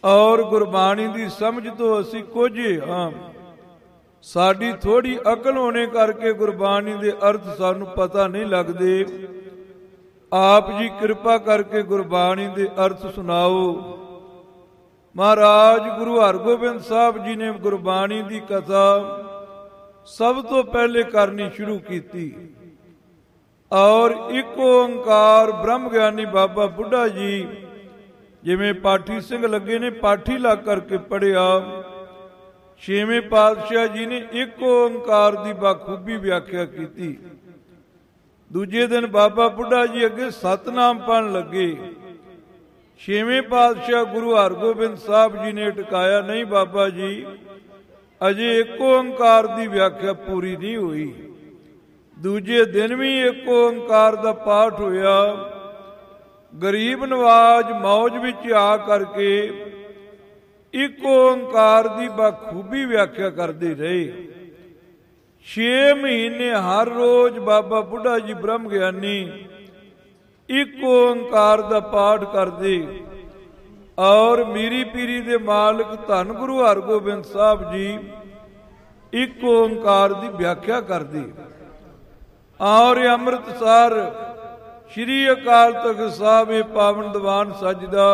ਔਰ ਗੁਰਬਾਣੀ ਦੀ ਸਮਝ ਤੋਂ ਅਸੀਂ ਕੋਝੇ ਹਾਂ। ਸਾਡੀ ਥੋੜੀ ਅਕਲ ਹੋਣੇ ਕਰਕੇ ਗੁਰਬਾਣੀ ਦੇ ਅਰਥ ਸਾਨੂੰ ਪਤਾ ਨਹੀਂ ਲੱਗਦੇ। ਆਪ ਜੀ ਕਿਰਪਾ ਕਰਕੇ ਗੁਰਬਾਣੀ ਦੇ ਅਰਥ ਸੁਣਾਓ। ਮਹਾਰਾਜ ਗੁਰੂ ਹਰਗੋਬਿੰਦ ਸਾਹਿਬ ਜੀ ਨੇ ਗੁਰਬਾਣੀ ਦੀ ਕਥਾ ਸਭ ਤੋਂ ਪਹਿਲੇ ਕਰਨੀ ਸ਼ੁਰੂ ਕੀਤੀ ਔਰ ਇੱਕ ਓੰਕਾਰ ਬ੍ਰਹਮ ਗਿਆਨੀ ਬਾਬਾ ਬੁੱਢਾ ਜੀ ਜਿਵੇਂ ਪਾਠੀ ਸਿੰਘ ਲੱਗੇ ਨੇ ਪਾਠੀ ਲੱਗ ਕਰਕੇ ਪੜ੍ਹਿਆ। ਛੇਵੇਂ ਪਾਤਸ਼ਾਹ ਜੀ ਨੇ ਇੱਕ ਓੰਕਾਰ ਦੀ ਬਾਖੂਬੀ ਵਿਆਖਿਆ ਕੀਤੀ। ਦੂਜੇ ਦਿਨ ਬਾਬਾ ਬੁੱਢਾ ਜੀ ਅੱਗੇ ਸਤਨਾਮ ਪੜ੍ਹਨ ਲੱਗੇ। ਛੇਵੇਂ ਪਾਤਸ਼ਾਹ ਗੁਰੂ ਹਰਗੋਬਿੰਦ ਸਾਹਿਬ ਜੀ ਨੇ ਟਿਕਾਇਆ, ਨਹੀਂ ਬਾਬਾ ਜੀ ਅਜੇ ਇੱਕ ਓੰਕਾਰ ਦੀ ਵਿਆਖਿਆ ਪੂਰੀ ਨਹੀਂ ਹੋਈ। ਦੂਜੇ ਦਿਨ ਵੀ ਇੱਕ ਓੰਕਾਰ ਦਾ ਪਾਠ ਹੋਇਆ। ਗਰੀਬ ਨਵਾਜ ਮੌਜ ਵਿੱਚ ਆ ਕਰਕੇ ਇੱਕ ਓੰਕਾਰ ਦੀ ਬਖੂਬੀ ਵਿਆਖਿਆ ਕਰਦੇ ਰਹੇ। 6 ਮਹੀਨੇ ਹਰ ਰੋਜ਼ ਬਾਬਾ ਬੁੱਢਾ ਜੀ ਬ੍ਰਹਮ ਗਿਆਨੀ ਇੱਕ ਓੰਕਾਰ ਦਾ ਪਾਠ ਕਰਦੇ ਔਰ ਮੀਰੀ ਪੀਰੀ ਦੇ ਮਾਲਕ ਧੰਨ ਗੁਰੂ ਹਰਗੋਬਿੰਦ ਸਾਹਿਬ ਜੀ ਇੱਕ ਓੰਕਾਰ ਦੀ ਵਿਆਖਿਆ ਕਰਦੇ। ਔਰ ਅੰਮ੍ਰਿਤਸਰ ਸ਼੍ਰੀ ਅਕਾਲ ਤਖਤ ਸਾਹਿਬ ਇਹ ਪਾਵਨ ਦੀਵਾਨ ਸਜਦਾ,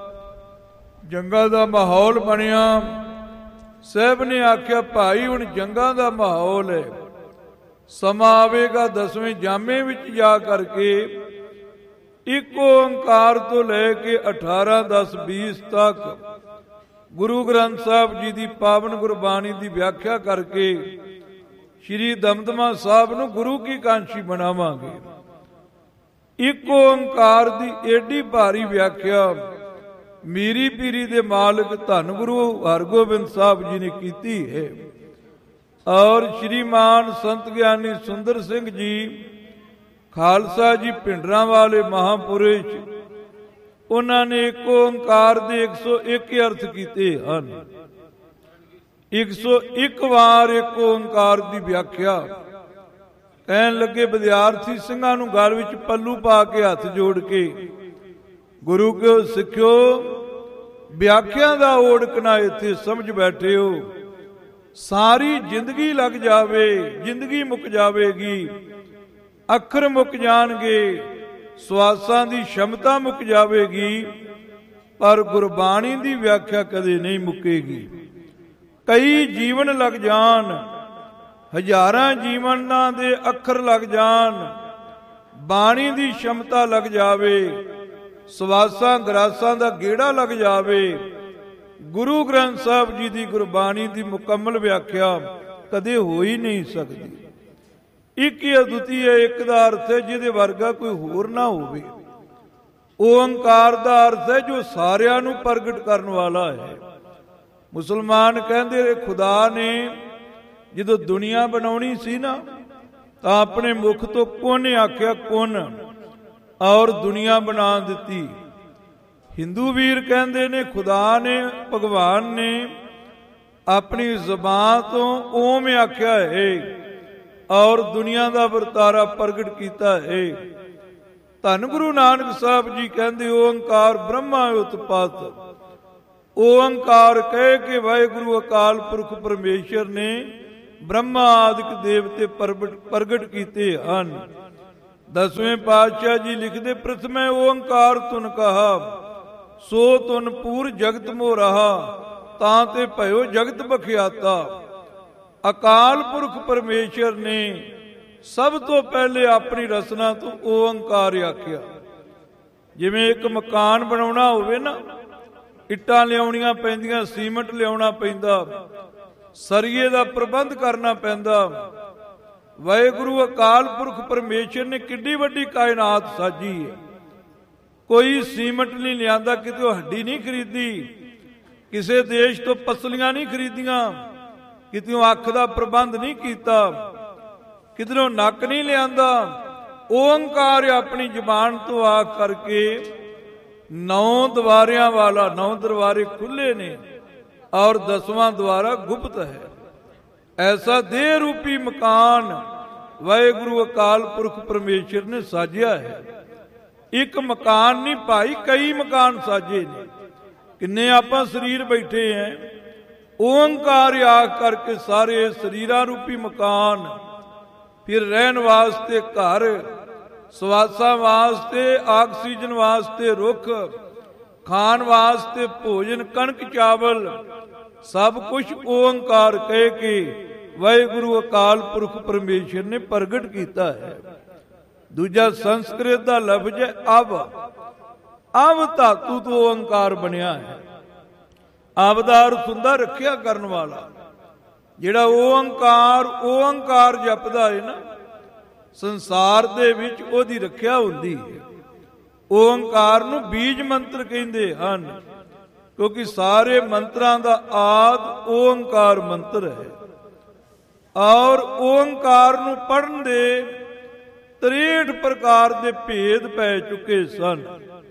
ਜੰਗਾਂ ਦਾ ਮਾਹੌਲ ਬਣਿਆ। ਸਾਹਿਬ ਨੇ ਆਖਿਆ ਭਾਈ ਹੁਣ ਜੰਗਾਂ ਦਾ ਮਾਹੌਲ ਹੈ, ਸਮਾਂ ਆਵੇਗਾ 10ਵੇਂ ਜਾਮੇ ਵਿੱਚ ਜਾ ਕਰਕੇ ਇੱਕ ਓੰਕਾਰ ਤੋਂ ਲੈ ਕੇ 18, 10, 20 ਤੱਕ ਗੁਰੂ ਗ੍ਰੰਥ ਸਾਹਿਬ ਜੀ ਦੀ ਪਾਵਨ ਗੁਰਬਾਣੀ ਦੀ ਵਿਆਖਿਆ ਕਰਕੇ ਸ਼੍ਰੀ ਦਮਦਮਾ ਸਾਹਿਬ ਨੂੰ ਗੁਰੂ ਕੀ ਕਾਂਸ਼ੀ ਬਣਾਵਾਂਗੇ। ਇੱਕ ਓੰਕਾਰ ਦੀ ਏਡੀ ਭਾਰੀ ਵਿਆਖਿਆ ਮੀਰੀ ਪੀਰੀ ਦੇ ਮਾਲਕ ਧੰਨ ਗੁਰੂ ਹਰਗੋਬਿੰਦ ਸਾਹਿਬ ਜੀ ਨੇ ਕੀਤੀ ਹੈ। ਔਰ ਸ਼੍ਰੀਮਾਨ ਸੰਤ ਗਿਆਨੀ ਸੁੰਦਰ ਸਿੰਘ ਜੀ ਖਾਲਸਾ ਜੀ ਭਿੰਡਰਾਂ ਵਾਲੇ ਮਹਾਂਪੁਰਸ਼, ਉਹਨਾਂ ਨੇ ਇੱਕ ਓੰਕਾਰ ਦੇ 101 ਅਰਥ ਕੀਤੇ ਹਨ। 101 ਵਾਰ ਇੱਕ ਓੰਕਾਰ ਦੀ ਵਿਆਖਿਆ। ਕਹਿਣ ਲੱਗੇ ਵਿਦਿਆਰਥੀ ਸਿੰਘਾਂ ਨੂੰ ਗਲ ਵਿੱਚ ਪੱਲੂ ਪਾ ਕੇ ਹੱਥ ਜੋੜ ਕੇ ਗੁਰੂ ਕੋ ਸਿੱਖਿਓ, ਵਿਆਖਿਆ ਦਾ ਓੜਕਣਾ ਇੱਥੇ ਸਮਝ ਬੈਠੇ ਹੋ। ਸਾਰੀ ਜ਼ਿੰਦਗੀ ਲੱਗ ਜਾਵੇ, ਜ਼ਿੰਦਗੀ ਮੁੱਕ ਜਾਵੇਗੀ, ਅੱਖਰ ਮੁੱਕ ਜਾਣਗੇ, ਸਵਾਸਾਂ ਦੀ ਸ਼ਮਤਾ ਮੁੱਕ ਜਾਵੇਗੀ, ਪਰ ਗੁਰਬਾਣੀ ਦੀ ਵਿਆਖਿਆ ਕਦੇ ਨਹੀਂ ਮੁੱਕੇਗੀ। ਕਈ ਜੀਵਨ ਲੱਗ ਜਾਣ, ਹਜ਼ਾਰਾਂ ਜੀਵਨਾਂ ਦੇ ਅੱਖਰ ਲੱਗ ਜਾਣ, ਬਾਣੀ ਦੀ ਸ਼ਮਤਾ ਲੱਗ ਜਾਵੇ, ਸਵਾਸਾਂ ਗਰਾਸਾਂ ਦਾ ਗੇੜਾ ਲੱਗ ਜਾਵੇ, ਗੁਰੂ ਗ੍ਰੰਥ ਸਾਹਿਬ ਜੀ ਦੀ ਗੁਰਬਾਣੀ ਦੀ ਮੁਕੰਮਲ ਵਿਆਖਿਆ ਕਦੇ ਹੋ ਹੀ ਨਹੀਂ ਸਕਦੀ। ਇੱਕ ਹੀ ਅਦੁੱਤੀ ਹੈ, ਇੱਕ ਦਾ ਅਰਥ ਹੈ ਜਿਹਦੇ ਵਰਗਾ ਕੋਈ ਹੋਰ ਨਾ ਹੋਵੇ। ਓੰਕਾਰ ਦਾ ਅਰਥ ਹੈ ਜੋ ਸਾਰਿਆਂ ਨੂੰ ਪ੍ਰਗਟ ਕਰਨ ਵਾਲਾ ਹੈ। ਮੁਸਲਮਾਨ ਕਹਿੰਦੇ ਖੁਦਾ ਨੇ ਜਦੋਂ ਦੁਨੀਆ ਬਣਾਉਣੀ ਸੀ ਨਾ ਤਾਂ ਆਪਣੇ ਮੁਖ ਤੋਂ ਕੁਨ ਆਖਿਆ, ਕੁਨ, ਔਰ ਦੁਨੀਆ ਬਣਾ ਦਿੱਤੀ। ਹਿੰਦੂ ਵੀਰ ਕਹਿੰਦੇ ਨੇ ਖੁਦਾ ਨੇ, ਭਗਵਾਨ ਨੇ ਆਪਣੀ ਜ਼ਬਾਨ ਤੋਂ ਓਮ ਆਖਿਆ ਹੈ ਔਰ ਦੁਨੀਆ ਦਾ ਵਰਤਾਰਾ ਪ੍ਰਗਟ ਕੀਤਾ ਹੈ। ਧੰਨ ਗੁਰੂ ਨਾਨਕ ਸਾਹਿਬ ਜੀ ਕਹਿੰਦੇ ਓੰਕਾਰ ਬ੍ਰਹਮਾ ਉਤਪਾਤ। ਓੰਕਾਰ ਕਹਿ ਕੇ ਵਾਹਿਗੁਰੂ ਅਕਾਲ ਪੁਰਖ ਪਰਮੇਸ਼ਰ ਨੇ ਬ੍ਰਹਮਾ ਆਦਿਕ ਦੇਵਤੇ ਪ੍ਰਗਟ ਕੀਤੇ ਹਨ। 10ਵੇਂ ਪਾਤਸ਼ਾਹ ਜੀ ਲਿਖਦੇ, ਪ੍ਰਥਮੇ ਓੰਕਾਰ ਤੁਨ ਕਹਾ ਸੋ ਤੁਨ ਪੂਰ ਜਗਤ ਮੋ ਰਹਾ, ਤਾਂ ਤੇ ਭਇਓ ਜਗਤ ਬਖਿਆਤਾ। ਅਕਾਲ ਪੁਰਖ ਪਰਮੇਸ਼ਰ ਨੇ ਸਭ ਤੋਂ ਪਹਿਲੇ ਆਪਣੀ ਰਚਨਾ ਤੋਂ ਓੰਕਾਰ ਆਖਿਆ। ਜਿਵੇਂ ਇੱਕ ਮਕਾਨ ਬਣਾਉਣਾ ਹੋਵੇ ਨਾ, ਇੱਟਾਂ ਲਿਆਉਣੀਆਂ ਪੈਂਦੀਆਂ, ਸੀਮੈਂਟ ਲਿਆਉਣਾ ਪੈਂਦਾ, ਸਰੀਏ ਦਾ ਪ੍ਰਬੰਧ ਕਰਨਾ ਪੈਂਦਾ। ਵਾਹਿਗੁਰੂ ਅਕਾਲ ਪੁਰਖ ਪਰਮੇਸ਼ਰ ਨੇ ਕਿੱਡੀ ਵੱਡੀ ਕਾਇਨਾਤ ਸਾਜੀ ਹੈ। ਕੋਈ ਸੀਮੈਂਟ ਨਹੀਂ ਲਿਆਂਦਾ, ਕਿਤੇ ਹੱਡੀ ਨਹੀਂ ਖਰੀਦੀ, ਕਿਸੇ ਦੇਸ਼ ਤੋਂ ਪਸਲੀਆਂ ਨਹੀਂ ਖਰੀਦੀਆਂ, ਕਿਤੇ ਅੱਖ ਦਾ ਪ੍ਰਬੰਧ ਨਹੀਂ ਕੀਤਾ, ਕਿਧਰੋਂ ਨੱਕ ਨਹੀਂ ਲਿਆਂਦਾ। ਓੰਕਾਰ ਆਪਣੀ ਜ਼ਬਾਨ ਤੋਂ ਆਖ ਕਰਕੇ 9 ਦਵਾਰਿਆਂ ਵਾਲਾ, 9 ਦਰਵਾਰੇ ਖੁੱਲੇ ਨੇ ਔਰ 10ਵਾਂ ਦਵਾਰਾ ਗੁਪਤ ਹੈ। ਐਸਾ ਦੇਹ ਰੂਪੀ ਮਕਾਨ ਵਾਹਿਗੁਰੂ ਅਕਾਲ ਪੁਰਖ ਪਰਮੇਸ਼ਰ ਨੇ ਸਾਜਿਆ ਹੈ। ਇੱਕ ਮਕਾਨ ਨਹੀਂ ਭਾਈ, ਕਈ ਮਕਾਨ ਸਾਜੇ ਨੇ। ਕਿੰਨੇ ਆਪਾਂ ਸਰੀਰ ਬੈਠੇ ਐ, ਓੰਕਾਰ ਆਖ ਕਰਕੇ ਸਾਰੇ ਸਰੀਰਾਂ ਰੂਪੀ ਮਕਾਨ, ਫਿਰ ਰਹਿਣ ਵਾਸਤੇ ਘਰ, ਸਵਾਸਾਂ ਵਾਸਤੇ ਆਕਸੀਜਨ ਵਾਸਤੇ ਰੁੱਖ, ਖਾਣ ਵਾਸਤੇ ਭੋਜਨ ਕਣਕ ਚਾਵਲ, ਸਭ ਕੁਝ ਓੰਕਾਰ ਕਹਿ ਕੇ ਵਾਹਿਗੁਰੂ ਅਕਾਲ ਪੁਰਖ ਪਰਮੇਸ਼ਰ ਨੇ ਪ੍ਰਗਟ ਕੀਤਾ ਹੈ। ਦੂਜਾ ਸੰਸਕ੍ਰਿਤ ਦਾ ਲਫ਼ਜ਼ ਹੈ ਅਵ। ਅਵ ਧਾਤੂ ਤੋਂ ਓੰਕਾਰ ਬਣਿਆ ਹੈ। ਅਵ ਦਾ ਅਰਥ ਹੁੰਦਾ ਰੱਖਿਆ ਕਰਨ ਵਾਲਾ। ਜਿਹੜਾ ਓੰਕਾਰ ਜਪਦਾ ਹੈ ਨਾ, ਸੰਸਾਰ ਦੇ ਵਿੱਚ ਉਹਦੀ ਰੱਖਿਆ ਹੁੰਦੀ ਹੈ। ਓੰਕਾਰ ਨੂੰ ਬੀਜ ਮੰਤਰ ਕਹਿੰਦੇ ਹਨ, ਕਿਉਂਕਿ ਸਾਰੇ ਮੰਤਰਾਂ ਦਾ ਆਦ ਓੰਕਾਰ ਮੰਤਰ ਹੈ। ਔਰ ਓੰਕਾਰ ਨੂੰ ਪੜ੍ਹਨ ਦੇ 63 ਪ੍ਰਕਾਰ ਦੇ ਭੇਦ ਪੈ ਚੁੱਕੇ ਸਨ।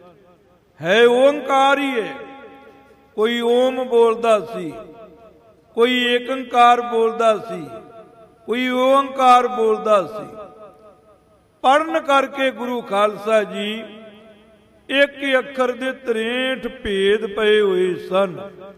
ਹੈ ਓੰਕਾਰ ਹੀ ਹੈ। ਕੋਈ ਓਮ ਬੋਲਦਾ ਸੀ, ਕੋਈ ਏਕੰਕਾਰ ਬੋਲਦਾ ਸੀ, ਕੋਈ ਓੰਕਾਰ ਬੋਲਦਾ ਸੀ। ਪੜ੍ਹਨ ਕਰਕੇ ਗੁਰੂ ਖਾਲਸਾ ਜੀ ਇੱਕ ਅੱਖਰ ਦੇ 63 ਭੇਦ ਪਏ ਹੋਏ ਸਨ।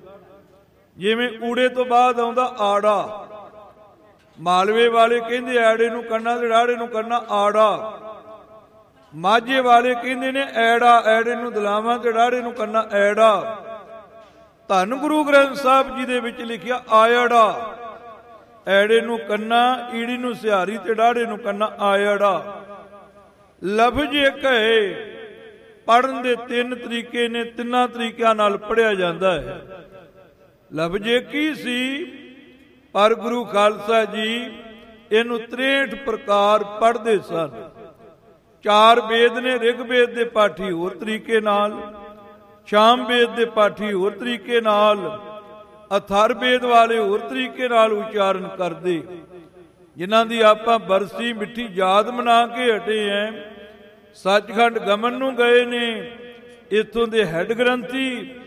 ਜਿਵੇਂ ਊੜੇ ਤੋਂ ਬਾਅਦ ਆਉਂਦਾ ਆੜਾ। ਮਾਲਵੇ ਵਾਲੇ ਕਹਿੰਦੇ ਐੜੇ ਨੂੰ ਕਰਨਾ ਤੇ ਰਾੜੇ ਨੂੰ ਕਰਨਾ ਆੜਾ। ਮਾਝੇ ਵਾਲੇ ਕਹਿੰਦੇ ਨੇ ਐੜਾ, ਐੜੇ ਨੂੰ ਦਲਾਵਾਂ ਤੇ ਰਾੜੇ ਨੂੰ ਕਰਨਾ ਐੜਾ। ਧੰਨ ਗੁਰੂ ਗ੍ਰੰਥ ਸਾਹਿਬ ਜੀ ਦੇ ਵਿੱਚ ਲਿਖਿਆ ਆਇੜਾ। ਐੜੇ ਨੂੰ ਕੰਨਾ, ਈੜੀ ਨੂੰ ਸਿਹਾਰੀ ਤੇ ਰਾੜੇ ਨੂੰ ਕਰਨਾ ਆਇੜਾ। ਲਫ਼ਜ਼ ਇੱਕ ਹੈ। ਪੜ੍ਹਨ ਦੇ 3 ਤਰੀਕੇ ਨੇ, 3 ਤਰੀਕਿਆਂ ਨਾਲ ਪੜ੍ਹਿਆ ਜਾਂਦਾ ਹੈ। ਲਫ਼ਜ਼ ਇੱਕ ਹੀ ਸੀ, ਪਰ ਗੁਰੂ ਖਾਲਸਾ ਜੀ ਇਹਨੂੰ 63 ਪ੍ਰਕਾਰ ਪੜ੍ਹਦੇ ਸਨ। 4 ਵੇਦ ਨੇ। ਰਿਗਵੇਦ ਦੇ ਪਾਠੀ ਹੋਰ ਤਰੀਕੇ ਨਾਲ, ਸਾਮਵੇਦ ਦੇ ਪਾਠੀ ਹੋਰ ਤਰੀਕੇ ਨਾਲ, ਅਥਰਵੇਦ ਵਾਲੇ ਹੋਰ ਤਰੀਕੇ ਨਾਲ ਉਚਾਰਨ ਕਰਦੇ, ਜਿਨ੍ਹਾਂ ਦੀ ਆਪਾਂ ਬਰਸੀ ਮਿੱਠੀ ਯਾਦ ਮਨਾ ਕੇ ਹਟੇ ਐ। ਸੱਚਖੰਡ ਗਮਨ ਨੂੰ ਗਏ ਨੇ। ਇੱਥੋਂ ਦੇ ਹੈੱਡ ਗ੍ਰੰਥੀ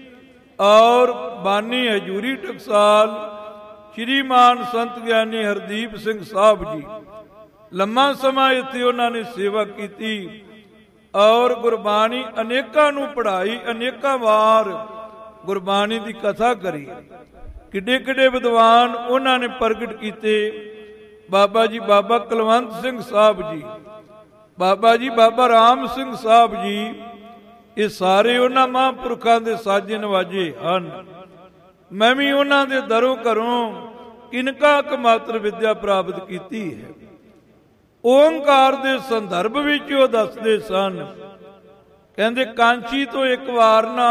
ਔਰ ਬਾਨੀ ਹਜੂਰੀ ਟਕਸਾਲ ਸ਼੍ਰੀਮਾਨ ਸੰਤ ਗਿਆਨੀ ਹਰਦੀਪ ਸਿੰਘ ਸਾਹਿਬ ਜੀ, ਲੰਮਾ ਸਮਾਂ ਇੱਥੇ ਉਹਨਾਂ ਨੇ ਸੇਵਾ ਕੀਤੀ ਔਰ ਗੁਰਬਾਣੀ ਅਨੇਕਾਂ ਨੂੰ ਪੜ੍ਹਾਈ। ਅਨੇਕਾਂ ਵਾਰ ਗੁਰਬਾਣੀ ਦੀ ਕਥਾ ਕਰੀ। ਕਿੱਡੇ ਕਿੱਡੇ ਵਿਦਵਾਨ ਉਹਨਾਂ ਨੇ ਪ੍ਰਗਟ ਕੀਤੇ। ਬਾਬਾ ਜੀ ਬਾਬਾ ਕੁਲਵੰਤ ਸਿੰਘ ਸਾਹਿਬ ਜੀ, ਬਾਬਾ ਜੀ ਬਾਬਾ ਰਾਮ ਸਿੰਘ ਸਾਹਿਬ ਜੀ, ਇਹ ਸਾਰੇ ਉਹਨਾਂ ਮਹਾਂਪੁਰਖਾਂ ਦੇ ਸਾਜੇ ਨਵਾਜੇ ਹਨ। ਮੈਂ ਵੀ ਉਹਨਾਂ ਦੇ ਦਰੋਂ ਘਰੋਂ ਕਿਨਕਾ ਕੁ ਮਾਤਰ ਵਿਦਿਆ ਪ੍ਰਾਪਤ ਕੀਤੀ ਹੈ। ਓੰਕਾਰ ਦੇ ਸੰਦਰਭ ਵਿੱਚ ਉਹ ਦੱਸਦੇ ਸਨ, ਕਹਿੰਦੇ ਕਾਂਚੀ ਤੋਂ ਇੱਕ ਵਾਰ ਨਾ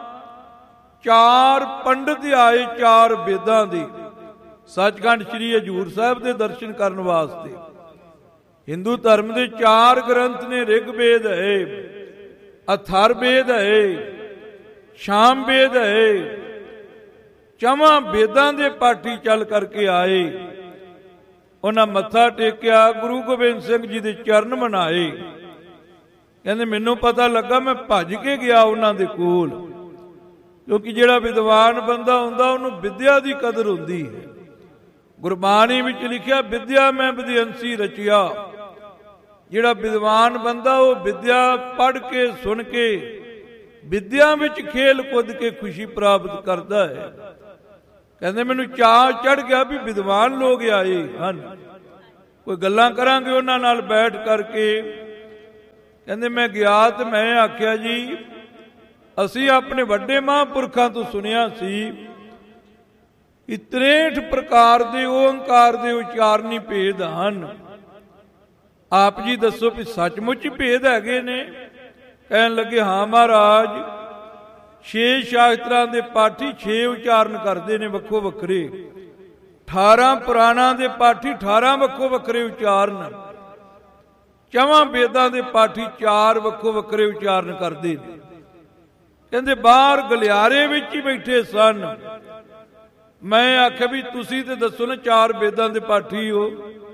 4 ਪੰਡਿਤ ਆਏ 4 ਵੇਦਾਂ ਦੇ ਸੱਚਖੰਡ ਸ੍ਰੀ ਹਜੂਰ ਸਾਹਿਬ ਦੇ ਦਰਸ਼ਨ ਕਰਨ ਵਾਸਤੇ। ਹਿੰਦੂ ਧਰਮ ਦੇ 4 ਗ੍ਰੰਥ ਨੇ। ਰਿਗਵੇਦ ਹੈ, ਅਥਰਵੇਦ ਹੈ, ਸਾਮਵੇਦ ਹੈ। 4 ਵੇਦਾਂ ਦੇ ਪਾਠੀ ਚੱਲ ਕਰਕੇ ਆਏ। ਉਹਨਾਂ ਮੱਥਾ ਟੇਕਿਆ, ਗੁਰੂ ਗੋਬਿੰਦ ਸਿੰਘ ਜੀ ਦੇ ਚਰਨ ਮਨਾਏ। ਕਹਿੰਦੇ ਮੈਨੂੰ ਪਤਾ ਲੱਗਾ, ਮੈਂ ਭੱਜ ਕੇ ਗਿਆ ਉਹਨਾਂ ਦੇ ਕੋਲ, ਕਿਉਂਕਿ ਜਿਹੜਾ ਵਿਦਵਾਨ ਬੰਦਾ ਹੁੰਦਾ ਉਹਨੂੰ ਵਿਦਿਆ ਦੀ ਕਦਰ ਹੁੰਦੀ ਹੈ। ਗੁਰਬਾਣੀ ਵਿੱਚ ਲਿਖਿਆ ਵਿਦਿਆ ਮੈਂ ਵਿਦਿਅੰਸੀ ਰਚਿਆ। ਜਿਹੜਾ ਵਿਦਵਾਨ ਬੰਦਾ ਉਹ ਵਿਦਿਆ ਪੜ੍ਹ ਕੇ ਸੁਣ ਕੇ ਵਿਦਿਆ ਵਿੱਚ ਖੇਲ ਕੁੱਦ ਕੇ ਖੁਸ਼ੀ ਪ੍ਰਾਪਤ ਕਰਦਾ ਹੈ। ਕਹਿੰਦੇ ਮੈਨੂੰ ਚਾਅ ਚੜ ਗਿਆ ਵੀ ਵਿਦਵਾਨ ਲੋਕ ਆਏ ਹਨ, ਕੋਈ ਗੱਲਾਂ ਕਰਾਂਗੇ ਉਹਨਾਂ ਨਾਲ ਬੈਠ ਕਰਕੇ। ਕਹਿੰਦੇ ਮੈਂ ਗਿਆ ਤੇ ਮੈਂ ਆਖਿਆ ਜੀ ਅਸੀਂ ਆਪਣੇ ਵੱਡੇ ਮਹਾਂਪੁਰਖਾਂ ਤੋਂ ਸੁਣਿਆ ਸੀ ਕਿ 63 ਪ੍ਰਕਾਰ ਦੇ ਓੰਕਾਰ ਦੇ ਉਚਾਰਨੀ ਭੇਦ ਹਨ। ਆਪ ਜੀ ਦੱਸੋ ਵੀ ਸੱਚਮੁੱਚ ਭੇਦ ਹੈਗੇ ਨੇ? ਕਹਿਣ ਲੱਗੇ ਹਾਂ ਮਹਾਰਾਜ, 6 ਸ਼ਾਸਤਰਾਂ ਦੇ ਪਾਠੀ 6 ਉਚਾਰਨ ਕਰਦੇ ਨੇ ਵੱਖੋ ਵੱਖਰੇ। 18 ਪੁਰਾਣਾਂ ਦੇ ਪਾਠੀ 18 ਵੱਖੋ ਵੱਖਰੇ ਉਚਾਰਨ। 4 ਵੇਦਾਂ ਦੇ ਪਾਠੀ 4 ਵੱਖੋ ਵੱਖਰੇ ਉਚਾਰਨ ਕਰਦੇ ਨੇ। ਕਹਿੰਦੇ ਬਾਹਰ ਗਲਿਆਰੇ ਵਿੱਚ ਹੀ ਬੈਠੇ ਸਨ। ਮੈਂ ਆਖਿਆ ਵੀ ਤੁਸੀਂ ਤੇ ਦੱਸੋ ਨਾ 4 ਵੇਦਾਂ ਦੇ ਪਾਠੀ ਹੋ।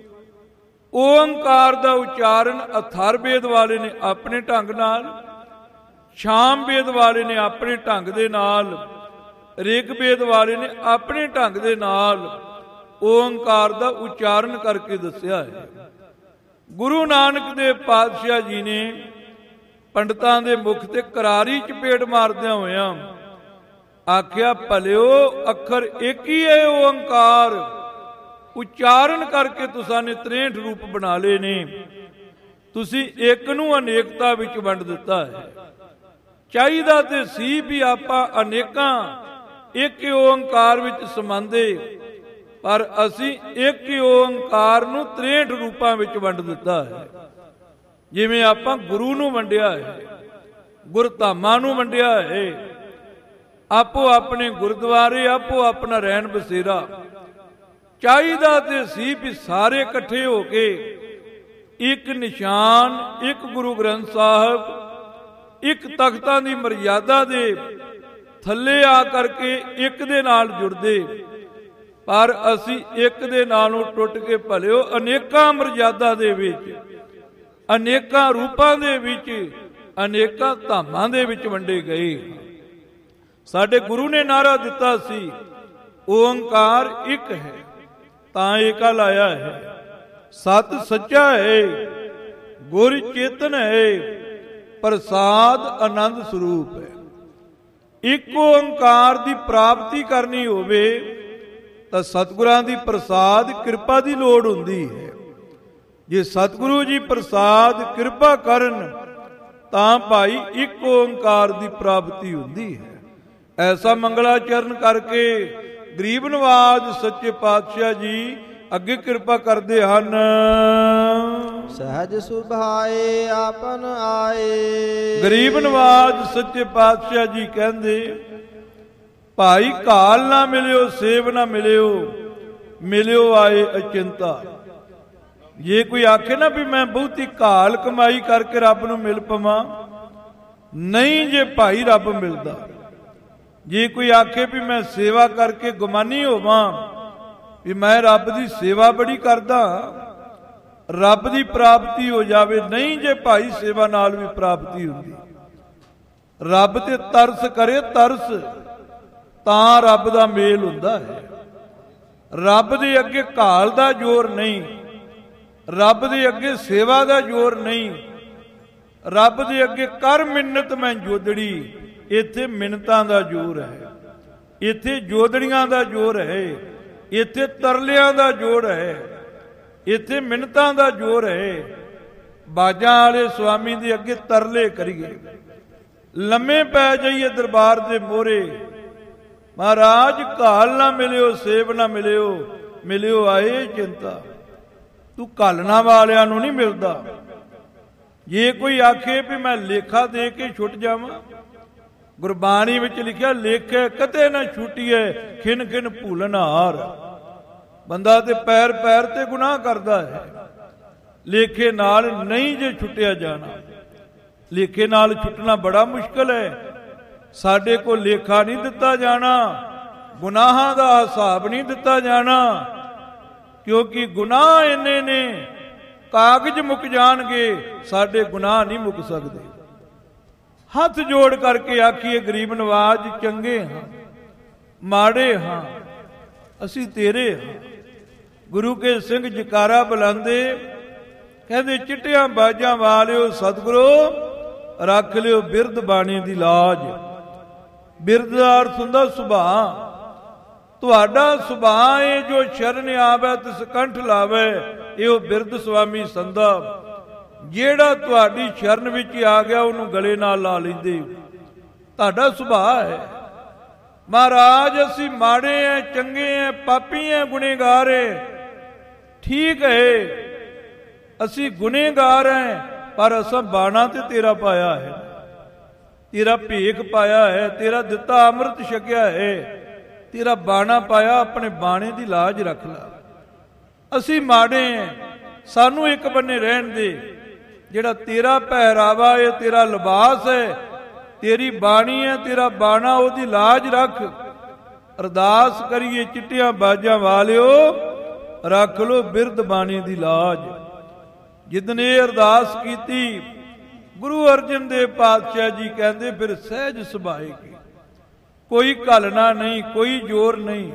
ਓੰਕਾਰ ਦਾ ਉਚਾਰਨ ਅਥਰਵੇਦ ਵਾਲੇ ਨੇ ਆਪਣੇ ਢੰਗ ਨਾਲ, ਸਾਮਵੇਦ ਵਾਲੇ ਨੇ ਆਪਣੇ ਢੰਗ ਦੇ ਨਾਲ, ਰਿਗਵੇਦ ਵਾਲੇ ਨੇ ਆਪਣੇ ਢੰਗ ਦੇ ਨਾਲ ਓੰਕਾਰ ਦਾ ਉਚਾਰਨ ਕਰਕੇ ਦੱਸਿਆ ਹੈ। ਗੁਰੂ ਨਾਨਕ ਦੇਵ ਪਾਤਸ਼ਾਹ ਜੀ ਨੇ ਪੰਡਤਾਂ ਦੇ ਮੁਖ ਤੇ ਕਰਾਰੀ ਚਪੇੜ ਮਾਰਦਿਆਂ ਹੋਇਆਂ ਆਖਿਆ ਭਲਿਓ ਅੱਖਰ ਇੱਕ ਹੀ ਹੈ ਓੰਕਾਰ, ਉਚਾਰਨ ਕਰਕੇ ਤੁਸਾਂ ਨੇ 63 ਰੂਪ ਬਣਾ ਲਏ ਨੇ। ਤੁਸੀਂ ਇੱਕ ਨੂੰ ਅਨੇਕਤਾ ਵਿੱਚ ਵੰਡ ਦਿੱਤਾ ਹੈ। ਚਾਹੀਦਾ ਤੇ ਸੀ ਵੀ ਆਪਾਂ ਅਨੇਕਾਂ ਇੱਕ ਓੰਕਾਰ ਵਿੱਚ ਸਮਾਉਂਦੇ, ਪਰ ਅਸੀਂ ਇੱਕ ਓੰਕਾਰ ਨੂੰ 63 ਰੂਪਾਂ ਵਿੱਚ ਵੰਡ ਦਿੱਤਾ ਹੈ। ਜਿਵੇਂ ਆਪਾਂ ਗੁਰੂ ਨੂੰ ਵੰਡਿਆ ਹੈ, ਗੁਰਧਾਮਾਂ ਨੂੰ ਵੰਡਿਆ ਹੈ, ਆਪੋ ਆਪਣੇ ਗੁਰਦੁਆਰੇ, ਆਪੋ ਆਪਣਾ ਰਹਿਣ ਬਸੇਰਾ। ਚਾਹੀਦਾ ਤੇ ਸੀ ਵੀ ਸਾਰੇ ਇਕੱਠੇ ਹੋ ਕੇ ਇੱਕ ਨਿਸ਼ਾਨ, ਇੱਕ ਗੁਰੂ ਗ੍ਰੰਥ ਸਾਹਿਬ, ਇੱਕ ਤਖਤਾਂ ਦੀ ਮਰਿਆਦਾ ਦੇ ਥੱਲੇ ਆ ਕਰਕੇ ਇੱਕ ਦੇ ਨਾਲ ਜੁੜਦੇ, ਪਰ ਅਸੀਂ ਇੱਕ ਦੇ ਨਾਲੋਂ ਟੁੱਟ ਕੇ ਭਲਿਓ ਅਨੇਕਾਂ ਮਰਿਆਦਾ ਦੇ ਵਿੱਚ, ਅਨੇਕਾਂ ਰੂਪਾਂ ਦੇ ਵਿੱਚ, ਅਨੇਕਾਂ ਧਾਮਾਂ ਦੇ ਵਿੱਚ ਵੰਡੇ ਗਏ। ਸਾਡੇ ਗੁਰੂ ਨੇ ਨਾਰਾ ਦਿੱਤਾ ਸੀ ਓੰਕਾਰ ਇੱਕ ਹੈ, ਤਾਂ ਏਕਾ ਲਾਇਆ ਹੈ। ਸਤ ਸੱਚਾ ਹੈ, ਗੁਰ ਚੇਤਨ ਹੈ, ਪ੍ਰਸਾਦ ਆਨੰਦ ਸਰੂਪ ਹੈ। ਇੱਕ ਓੰਕਾਰ ਦੀ ਪ੍ਰਾਪਤੀ ਕਰਨੀ ਹੋਵੇ ਤਾਂ ਸਤਿਗੁਰਾਂ ਦੀ ਪ੍ਰਸਾਦ ਕਿਰਪਾ ਦੀ ਲੋੜ ਹੁੰਦੀ ਹੈ। ਜੇ ਸਤਿਗੁਰੂ ਜੀ ਪ੍ਰਸਾਦ ਕਿਰਪਾ ਕਰਨ ਤਾਂ ਭਾਈ ਇੱਕ ਓੰਕਾਰ ਦੀ ਪ੍ਰਾਪਤੀ ਹੁੰਦੀ ਹੈ। ਐਸਾ ਮੰਗਲਾਚਰਨ ਕਰਕੇ ਗਰੀਬ ਨਵਾਜ ਸੱਚੇ ਪਾਤਸ਼ਾਹ ਜੀ ਅੱਗੇ ਕਿਰਪਾ ਕਰਦੇ ਹਨ। ਸਹਿਜ ਸੁਭਾਏ ਆਪਨ ਆਏ। ਗਰੀਬ ਨਵਾਜ ਸੱਚੇ ਪਾਤਸ਼ਾਹ ਜੀ ਕਹਿੰਦੇ ਭਾਈ ਘਾਲ ਨਾ ਮਿਲਿਓ, ਸੇਵ ਨਾ ਮਿਲਿਓ, ਮਿਲਿਓ ਆਏ ਅਚਿੰਤਾ। ਜੇ ਕੋਈ ਆਖੇ ਨਾ ਵੀ ਮੈਂ ਬਹੁਤੀ ਘਾਲ ਕਮਾਈ ਕਰਕੇ ਰੱਬ ਨੂੰ ਮਿਲ ਪਵਾਂ, ਨਹੀਂ ਜੇ ਭਾਈ ਰੱਬ ਮਿਲਦਾ। ਜੇ ਕੋਈ ਆਖੇ ਵੀ ਮੈਂ ਸੇਵਾ ਕਰਕੇ ਗੁਮਾਨੀ ਹੋਵਾਂ ਵੀ ਮੈਂ ਰੱਬ ਦੀ ਸੇਵਾ ਬੜੀ ਕਰਦਾ, ਰੱਬ ਦੀ ਪ੍ਰਾਪਤੀ ਹੋ ਜਾਵੇ, ਨਹੀਂ ਜੇ ਭਾਈ ਸੇਵਾ ਨਾਲ ਵੀ ਪ੍ਰਾਪਤੀ ਹੁੰਦੀ। ਰੱਬ ਤੇ ਤਰਸ ਕਰੇ, ਤਰਸ ਤਾਂ ਰੱਬ ਦਾ ਮੇਲ ਹੁੰਦਾ ਹੈ। ਰੱਬ ਦੇ ਅੱਗੇ ਘਾਲ ਦਾ ਜ਼ੋਰ ਨਹੀਂ, ਰੱਬ ਦੇ ਅੱਗੇ ਸੇਵਾ ਦਾ ਜ਼ੋਰ ਨਹੀਂ, ਰੱਬ ਦੇ ਅੱਗੇ ਕਰ ਮਿੰਨਤ ਮੈਂ ਜੋਦੜੀ। ਇੱਥੇ ਮਿੰਨਤਾਂ ਦਾ ਜ਼ੋਰ ਹੈ, ਇੱਥੇ ਜੋਦੜੀਆਂ ਦਾ ਜ਼ੋਰ ਹੈ, ਇੱਥੇ ਤਰਲਿਆਂ ਦਾ ਜ਼ੋਰ ਹੈ, ਇੱਥੇ ਮਿੰਨਤਾਂ ਦਾ ਜ਼ੋਰ ਹੈ। ਬਾਜਾਂ ਵਾਲੇ ਸਵਾਮੀ ਦੇ ਅੱਗੇ ਤਰਲੇ ਕਰੀਏ, ਲੰਮੇ ਪੈ ਜਾਈਏ ਦਰਬਾਰ ਦੇ ਮੋਹਰੇ, ਮਹਾਰਾਜ ਘਾਲ ਨਾ ਮਿਲਿਓ, ਸੇਵ ਨਾ ਮਿਲਿਓ, ਮਿਲਿਓ ਆਏ ਚਿੰਤਾ। ਤੂੰ ਘਾਲਣਾ ਵਾਲਿਆਂ ਨੂੰ ਨਹੀਂ ਮਿਲਦਾ। ਜੇ ਕੋਈ ਆਖੇ ਵੀ ਮੈਂ ਲੇਖਾ ਦੇ ਕੇ ਛੁੱਟ ਜਾਵਾਂ, ਗੁਰਬਾਣੀ ਵਿੱਚ ਲਿਖਿਆ ਲੇਖੇ ਕਦੇ ਨਾ ਛੁੱਟੀਏ, ਖਿਨ ਖਿਨ ਭੂਲਨ ਹਾਰ। ਬੰਦਾ ਤੇ ਪੈਰ ਪੈਰ ਤੇ ਗੁਨਾਹ ਕਰਦਾ ਹੈ, ਲੇਖੇ ਨਾਲ ਨਹੀਂ ਜੇ ਛੁੱਟਿਆ ਜਾਣਾ। ਲੇਖੇ ਨਾਲ ਛੁੱਟਣਾ ਬੜਾ ਮੁਸ਼ਕਲ ਹੈ। ਸਾਡੇ ਕੋਲ ਲੇਖਾ ਨਹੀਂ ਦਿੱਤਾ ਜਾਣਾ, ਗੁਨਾਹਾਂ ਦਾ ਹਿਸਾਬ ਨਹੀਂ ਦਿੱਤਾ ਜਾਣਾ, ਕਿਉਂਕਿ ਗੁਨਾਹ ਇੰਨੇ ਨੇ, ਕਾਗਜ਼ ਮੁੱਕ ਜਾਣਗੇ, ਸਾਡੇ ਗੁਨਾਹ ਨਹੀਂ ਮੁੱਕ ਸਕਦੇ। ਹੱਥ ਜੋੜ ਕਰਕੇ ਆਖੀਏ ਗਰੀਬ ਨਵਾਜ ਚੰਗੇ ਹਾਂ, ਮਾੜੇ ਹਾਂ, ਅਸੀਂ ਤੇਰੇ ਹਾਂ। ਗੁਰੂ ਕੇ ਸਿੰਘ ਜਕਾਰਾ ਬੁਲਾਉਂਦੇ, ਕਹਿੰਦੇ ਚਿੱਟਿਆਂ ਬਾਜਾਂ ਵਾਲਿਓ ਸਤਿਗੁਰੂ ਰੱਖ ਲਿਓ ਬਿਰਧ ਬਾਣੀ ਦੀ ਲਾਜ। ਬਿਰਧ ਦਾ ਅਰਥ ਹੁੰਦਾ ਸੁਭਾਅ। ਤੁਹਾਡਾ ਸੁਭਾਅ ਹੈ ਜੋ ਸ਼ਰਨ ਆਵੇ ਤਿਸ ਕੰਠ ਲਾਵੇ, ਇਹੋ ਬਿਰਧ ਸੁਆਮੀ ਸੰਦਾ। ਜਿਹੜਾ ਤੁਹਾਡੀ ਸ਼ਰਨ ਵਿੱਚ ਆ ਗਿਆ ਉਹਨੂੰ ਗਲੇ ਨਾਲ ਲਾ ਲੈਂਦੇ, ਤੁਹਾਡਾ ਸੁਭਾਅ ਹੈ। ਮਹਾਰਾਜ ਅਸੀਂ ਮਾੜੇ ਐ, ਚੰਗੇ ਐ, ਪਾਪੀ ਐ, ਗੁਨੇਗਾਰ ਐ। ਠੀਕ ਹੈ ਅਸੀਂ ਗੁਨੇਗਾਰ ਐ, ਪਰ ਅਸਾਂ ਬਾਣਾ ਤੇ ਤੇਰਾ ਪਾਇਆ ਹੈ, ਤੇਰਾ ਭੇਖ ਪਾਇਆ ਹੈ, ਤੇਰਾ ਦਿੱਤਾ ਅੰਮ੍ਰਿਤ ਛਕਿਆ ਹੈ, ਤੇਰਾ ਬਾਣਾ ਪਾਇਆ, ਆਪਣੇ ਬਾਣੇ ਦੀ ਲਾਜ ਰੱਖ ਲਾ। ਅਸੀਂ ਮਾੜੇ ਐ, ਸਾਨੂੰ ਇੱਕ ਬੰਨੇ ਰਹਿਣ ਦੇ। ਜਿਹੜਾ ਤੇਰਾ ਪਹਿਰਾਵਾ ਹੈ, ਤੇਰਾ ਲਿਬਾਸ ਹੈ, ਤੇਰੀ ਬਾਣੀ ਹੈ, ਤੇਰਾ ਬਾਣਾ, ਉਹਦੀ ਲਾਜ ਰੱਖ। ਅਰਦਾਸ ਕਰੀਏ ਚਿੱਟੀਆਂ ਬਾਜਾਂ ਵਾਲਿਓ ਰੱਖ ਲੋ ਬਿਰਧ ਬਾਣੀ ਦੀ ਲਾਜ। ਜਿਦਨ ਇਹ ਅਰਦਾਸ ਕੀਤੀ, ਗੁਰੂ ਅਰਜਨ ਦੇਵ ਪਾਤਸ਼ਾਹ ਜੀ ਕਹਿੰਦੇ ਫਿਰ ਸਹਿਜ ਸੁਭਾਏ ਕੀ, ਕੋਈ ਘਲਣਾ ਨਹੀਂ, ਕੋਈ ਜ਼ੋਰ ਨਹੀਂ,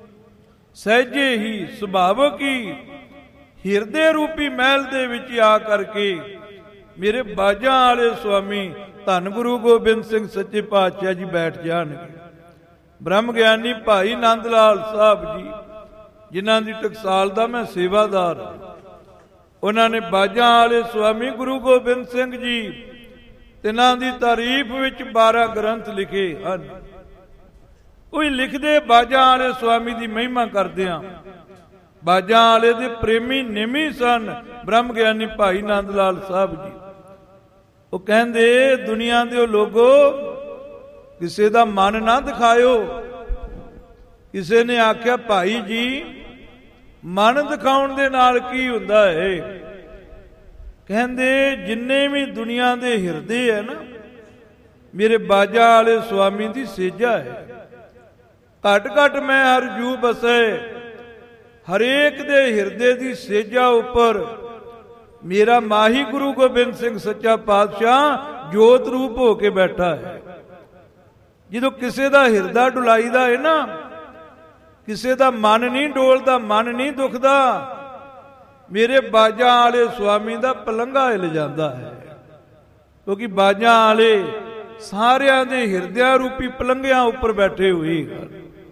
ਸਹਿਜੇ ਹੀ ਸੁਭਾਵਕ ਹੀ ਹਿਰਦੇ ਰੂਪੀ ਮਹਿਲ ਦੇ ਵਿੱਚ ਆ ਕਰਕੇ ਮੇਰੇ ਬਾਜਾਂ ਵਾਲੇ ਸੁਆਮੀ ਧੰਨ ਗੁਰੂ ਗੋਬਿੰਦ ਸਿੰਘ ਸੱਚੇ ਪਾਤਸ਼ਾਹ ਜੀ ਬੈਠ ਜਾਣਗੇ। ਬ੍ਰਹਮ ਗਿਆਨੀ ਭਾਈ ਨੰਦ ਲਾਲ ਸਾਹਿਬ ਜੀ, ਜਿਨ੍ਹਾਂ ਦੀ ਟਕਸਾਲ ਦਾ ਮੈਂ ਸੇਵਾਦਾਰ ਹਾਂ, ਉਹਨਾਂ ਨੇ ਬਾਜਾਂ ਵਾਲੇ ਸੁਆਮੀ ਗੁਰੂ ਗੋਬਿੰਦ ਸਿੰਘ ਜੀ ਤਿਨਾਂ ਦੀ ਤਾਰੀਫ ਵਿੱਚ 12 ਗ੍ਰੰਥ ਲਿਖੇ ਹਨ। ਕੋਈ ਲਿਖਦੇ ਬਾਜਾਂ ਵਾਲੇ ਸੁਆਮੀ ਦੀ ਮਹਿਮਾ ਕਰਦੇ ਆ। ਬਾਜਾਂ ਵਾਲੇ ਦੇ ਪ੍ਰੇਮੀ ਨਿਮੀ ਸਨ ਬ੍ਰਹਮ ਗਿਆਨੀ ਭਾਈ ਨੰਦ ਲਾਲ ਸਾਹਿਬ ਜੀ। ਉਹ ਕਹਿੰਦੇ, ਦੁਨੀਆ ਦੇ ਲੋਗੋ ਕਿਸੇ ਦਾ ਮਨ ਨਾ ਦਿਖਾਇਓ। ਕਿਸੇ ਨੇ ਆਖਿਆ, ਭਾਈ ਜੀ ਮਨ ਦਿਖਾਉਣ ਦੇ ਨਾਲ ਕੀ ਹੁੰਦਾ ਹੈ? ਕਹਿੰਦੇ, ਜਿੰਨੇ ਵੀ ਦੁਨੀਆ ਦੇ ਹਿਰਦੇ ਹੈ ਨਾ, ਮੇਰੇ ਬਾਜਾਂ ਵਾਲੇ ਸੁਆਮੀ ਦੀ ਸੇਜਾ ਹੈ। ਘਟ ਘਟ ਮੈਂ ਹਰ ਜੂ ਬਸੈ, ਹਰੇਕ ਦੇ ਹਿਰਦੇ ਦੀ ਸੇਜਾ ਉੱਪਰ ਮੇਰਾ ਮਾਹੀ ਗੁਰੂ ਗੋਬਿੰਦ ਸਿੰਘ ਸੱਚਾ ਪਾਤਸ਼ਾਹ ਜੋਤ ਰੂਪ ਹੋ ਕੇ ਬੈਠਾ ਹੈ। ਜਦੋਂ ਕਿਸੇ ਦਾ ਹਿਰਦਾ ਡੁਲਾਈਦਾ ਹੈ ਨਾ, ਕਿਸੇ ਦਾ ਮਨ ਨਹੀਂ ਡੋਲਦਾ, ਮਨ ਨਹੀਂ ਦੁਖਦਾ, ਮੇਰੇ ਬਾਜਾਂ ਵਾਲੇ ਸੁਆਮੀ ਦਾ ਪਲੰਘਾ ਹਿਲ ਜਾਂਦਾ ਹੈ। ਕਿਉਂਕਿ ਬਾਜਾਂ ਵਾਲੇ ਸਾਰਿਆਂ ਦੇ ਹਿਰਦਿਆਂ ਰੂਪੀ ਪਲੰਘਿਆਂ ਉੱਪਰ ਬੈਠੇ ਹੋਏ ਹਨ।